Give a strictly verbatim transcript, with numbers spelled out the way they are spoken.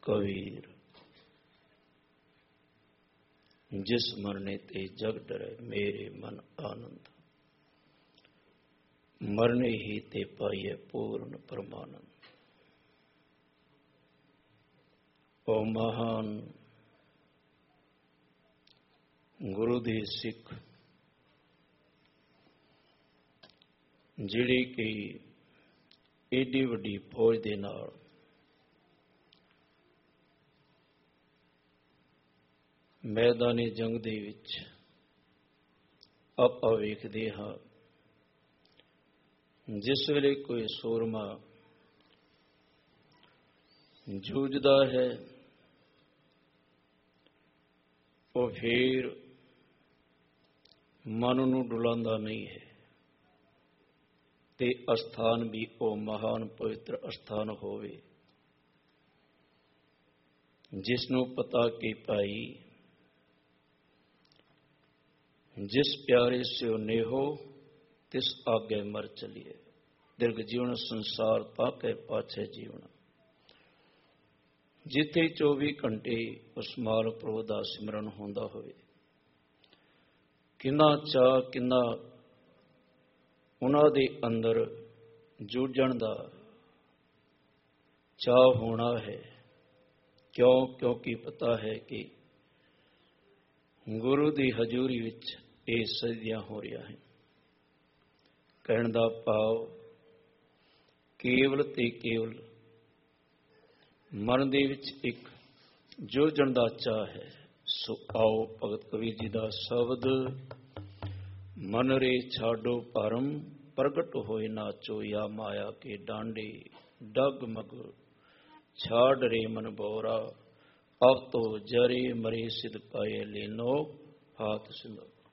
कबीर जिस मरने ते जग डरे मेरे मन आनंद, मरने ही ते पाइए पूर्ण परमानंद। ओ महान गुरु दी सिख जिहड़ी कि एडी वड्डी फौज दे नाल मैदानी जंग दे विच आपां वेखदे हां, जिस वेले कोई सूरमा जूझदा है वो फिर मन नूं डुलांदा नहीं है, ते अस्थान भी वो महान पवित्र अस्थान होवे जिसनों पता कि पाई जिस प्यारे से नेहो तिस आगे मर चलिए, दीर्घ जीवन संसार पाके पाछे जीवन। जिथे चौबी घंटे उस माल प्रभु दा सिमरन होंदा होवे, किन्ना चाह किन्ना उन्हां दे अंदर जूझण दा चाह होना है। क्यों? क्योंकि पता है कि गुरु दी हजूरी विच ये सजदियां हो रहा है। कहण दा भाव केवल ते केवल मन दे विच एक जूझण दा चाह है। सो आओ भगत कबीर जी दा शब्द, मन रे छाडो परम प्रगट होए नाचो, या माया के डांडे डगमग छाड़ रे मन बोरा, अब तो जरे मरे सिद्ध पाए लेनो हाथ सिंधो।